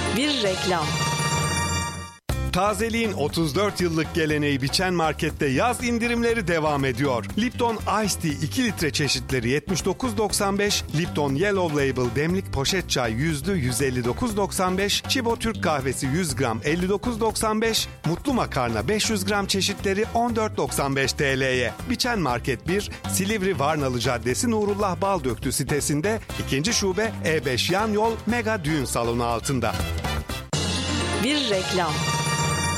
Bir reklam. Tazeliğin 34 yıllık geleneği Biçen Market'te yaz indirimleri devam ediyor. Lipton Ice Tea 2 litre çeşitleri 79.95, Lipton Yellow Label demlik poşet çay yüzlü 159.95, Chibo Türk kahvesi 100 gram 59.95, Mutlu Makarna 500 gram çeşitleri 14.95 TL'ye. Biçen Market 1, Silivri Varnalı Caddesi Nurullah Baldöktü sitesinde, 2. şube E5 yan yol Mega Düğün Salonu altında. Bir reklam.